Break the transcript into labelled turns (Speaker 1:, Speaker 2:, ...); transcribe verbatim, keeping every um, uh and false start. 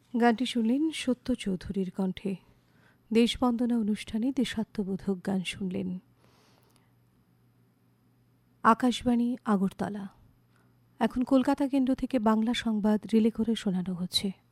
Speaker 1: গানটি শুনলেন সত্য চৌধুরীর কণ্ঠে। দেশবন্দনা অনুষ্ঠানে দেশাত্মবোধক গান শুনলেন। আকাশবাণী আগরতলা। এখন কলকাতা কেন্দ্র থেকে বাংলা সংবাদ রিলে করে শোনানো হচ্ছে।